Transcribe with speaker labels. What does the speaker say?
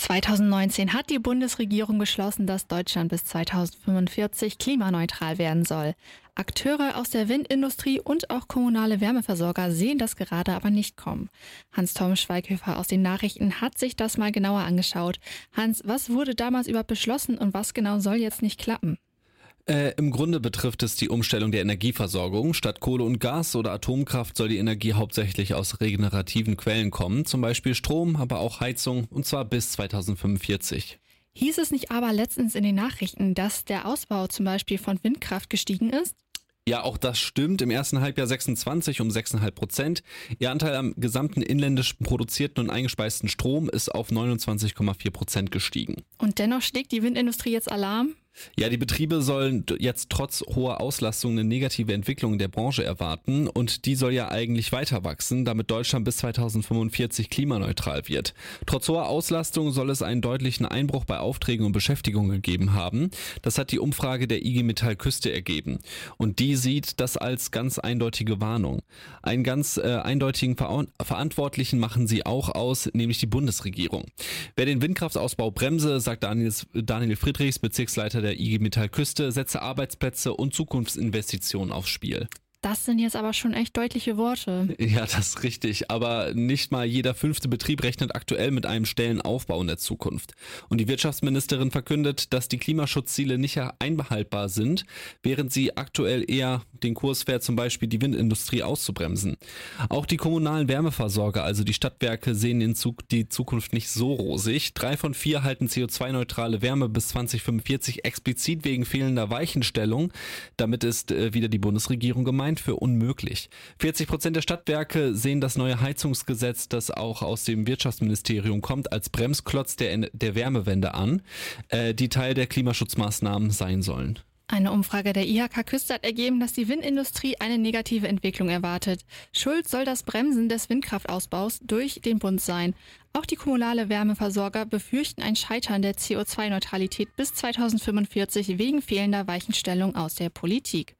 Speaker 1: 2019 hat die Bundesregierung beschlossen, dass Deutschland bis 2045 klimaneutral werden soll. Akteure aus der Windindustrie und auch kommunale Wärmeversorger sehen das gerade aber nicht kommen. Hans-Tom Schweighöfer aus den Nachrichten hat sich das mal genauer angeschaut. Hans, was wurde damals überhaupt beschlossen und was genau soll jetzt nicht klappen?
Speaker 2: Im Grunde betrifft es die Umstellung der Energieversorgung. Statt Kohle und Gas oder Atomkraft soll die Energie hauptsächlich aus regenerativen Quellen kommen, zum Beispiel Strom, aber auch Heizung, und zwar bis 2045.
Speaker 1: Hieß es nicht aber letztens in den Nachrichten, dass der Ausbau zum Beispiel von Windkraft gestiegen ist?
Speaker 2: Ja, auch das stimmt. Im ersten Halbjahr 26 um 6,5%. Ihr Anteil am gesamten inländisch produzierten und eingespeisten Strom ist auf 29,4% gestiegen.
Speaker 1: Und dennoch schlägt die Windindustrie jetzt Alarm?
Speaker 2: Ja, die Betriebe sollen jetzt trotz hoher Auslastung eine negative Entwicklung in der Branche erwarten und die soll ja eigentlich weiter wachsen, damit Deutschland bis 2045 klimaneutral wird. Trotz hoher Auslastung soll es einen deutlichen Einbruch bei Aufträgen und Beschäftigung gegeben haben. Das hat die Umfrage der IG Metall Küste ergeben und die sieht das als ganz eindeutige Warnung. Einen ganz eindeutigen Verantwortlichen machen sie auch aus, nämlich die Bundesregierung. Wer den Windkraftausbau bremse, sagt Daniel Friedrichs, Bezirksleiter der IG Metall Küste, setze Arbeitsplätze und Zukunftsinvestitionen aufs Spiel.
Speaker 1: Das sind jetzt aber schon echt deutliche Worte.
Speaker 2: Ja, das ist richtig. Aber nicht mal jeder 5. Betrieb rechnet aktuell mit einem Stellenaufbau in der Zukunft. Und die Wirtschaftsministerin verkündet, dass die Klimaschutzziele nicht einhaltbar sind, während sie aktuell eher den Kurs fährt, zum Beispiel die Windindustrie auszubremsen. Auch die kommunalen Wärmeversorger, also die Stadtwerke, sehen die Zukunft nicht so rosig. 3 von 4 halten CO2-neutrale Wärme bis 2045 explizit wegen fehlender Weichenstellung. Damit ist wieder die Bundesregierung gemeint, für unmöglich. 40% der Stadtwerke sehen das neue Heizungsgesetz, das auch aus dem Wirtschaftsministerium kommt, als Bremsklotz der Wärmewende an, die Teil der Klimaschutzmaßnahmen sein sollen.
Speaker 1: Eine Umfrage der IHK Küste hat ergeben, dass die Windindustrie eine negative Entwicklung erwartet. Schuld soll das Bremsen des Windkraftausbaus durch den Bund sein. Auch die kommunale Wärmeversorger befürchten ein Scheitern der CO2-Neutralität bis 2045 wegen fehlender Weichenstellung aus der Politik.